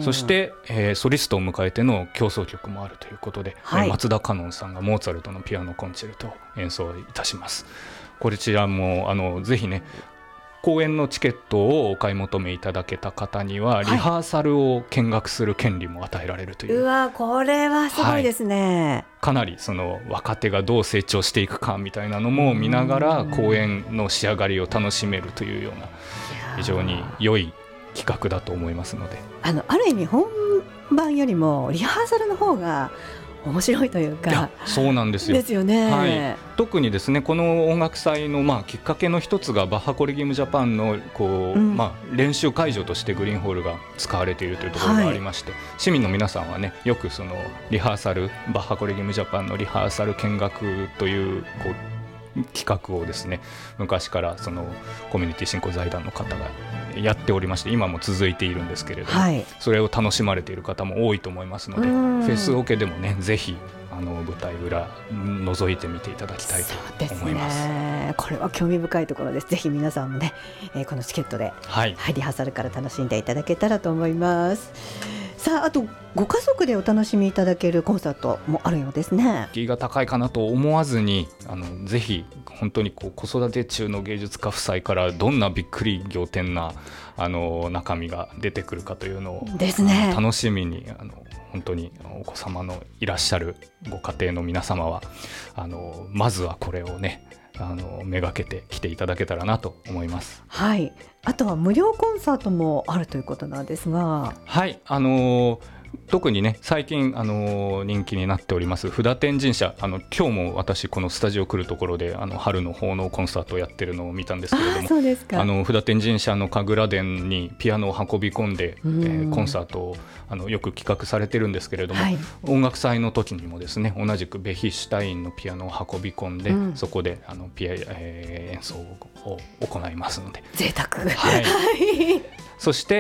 そして、ソリストを迎えての協奏曲もあるということで、松田香音さんがモーツァルトのピアノコンチェルトを演奏いたします。こちらもぜひね、公演のチケットをお買い求めいただけた方にはリハーサルを見学する権利も与えられるという、 うわ、これはすごいですね。 かなりその若手がどう成長していくかみたいなのも見ながら公演の仕上がりを楽しめるというような非常に良い企画だと思いますので、ある意味本番よりもリハーサルの方が面白いというか。いや、 そうなんですよ。 ですよね。 特にですね、この音楽祭のきっかけの一つがバッハコレギウムジャパンの練習会場としてグリーンホールが使われているというところがありまして、市民の皆さんはね、よくそのリハーサル、バッハコレギウムジャパンのリハーサル見学という企画をですね、昔からそのコミュニティ振興財団の方がやっておりまして、今も続いているんですけれども、それを楽しまれている方も多いと思いますので、フェスオケでもね、ぜひ舞台裏覗いてみていただきたいと思います。 そうですね、これは興味深いところです。ぜひ皆さんもね、このチケットで、リハーサルから楽しんでいただけたらと思います。さあ、あとご家族でお楽しみいただけるコンサートもあるようですね。 敷居が高いかなと思わずに、ぜひ本当に子育て中の芸術家夫妻からどんなびっくり仰天な中身が出てくるかというのをですね、 楽しみに本当にお子様のいらっしゃるご家庭の皆様はまずはこれをね、めがけて来ていただけたらなと思います。 はい、あとは無料コンサートもあるということなんですが、 はい、特にね、最近人気になっております布田天神社、今日も私このスタジオ来るところで春の奉納コンサートをやってるのを見たんですけれども、 そうですか。 布田天神社の神楽殿にピアノを運び込んで、コンサートをよく企画されてるんですけれども、音楽祭の時にもですね、同じくベヒシュタインのピアノを運び込んで、そこで演奏を行いますので、 贅沢。 そして、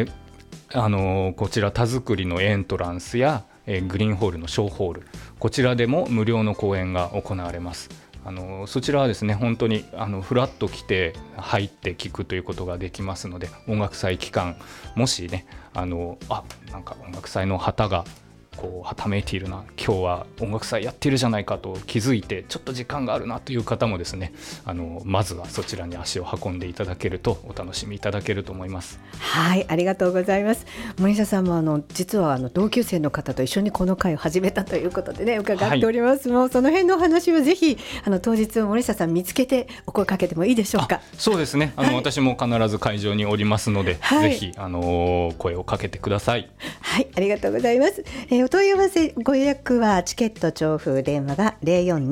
こちら田作りのエントランスや、グリーンホールの小ホール、こちらでも無料の公演が行われます。そちらはですね、本当にフラッと来て入って聴くということができますので、音楽祭期間もしね、なんか音楽祭の旗がはためいているな、今日は音楽祭やっているじゃないかと気づいてちょっと時間があるなという方もですね、まずはそちらに足を運んでいただけるとお楽しみいただけると思います。 はい、ありがとうございます。森下さんも実は同級生の方と一緒にこの会を始めたということでね、伺っております。もうその辺のお話をぜひ当日森下さん見つけてお声かけてもいいでしょうか。 そうですね、私も必ず会場におりますので、ぜひ声をかけてください。 はい、ありがとうございます。お問い合わせご予約はチケット調布電話が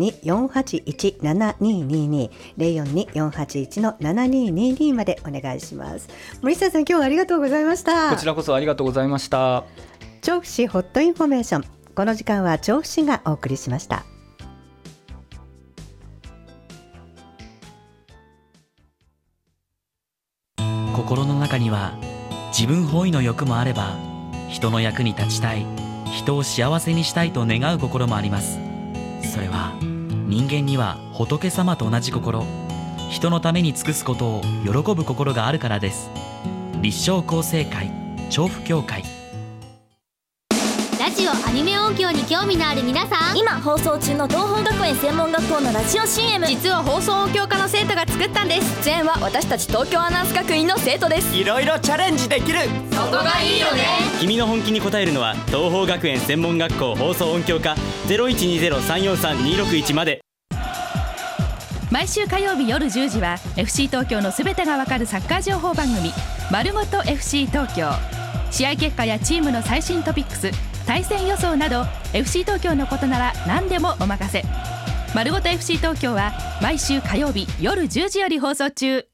042-481-7222 042-481-7222 までお願いします。森下さん、今日はありがとうございました。 こちらこそありがとうございました。 調布市ホットインフォメーション、この時間は調布市がお送りしました。 心の中には自分本位の欲もあれば、人の役に立ちたい、人を幸せにしたいと願う心もあります。それは人間には仏様と同じ心、人のために尽くすことを喜ぶ心があるからです。立正厚生会調布協会。 ラジオアニメ音響に興味のある皆さん、 今放送中の東邦学園専門学校のラジオ CM、 実は放送音響科の生徒が作ったんです。 出演は私たち東京アナウンス学院の生徒です。 いろいろチャレンジできる、 そこがいいよね。 君の本気に応えるのは東邦学園専門学校放送音響科 0120-343-261 まで。 毎週火曜日夜10時は FC 東京のすべてがわかるサッカー情報番組、丸ごと FC 東京。試合結果やチームの最新トピックス、対戦予想など FC 東京のことなら何でもお任せ。丸ごと FC 東京は毎週火曜日夜10時より放送中。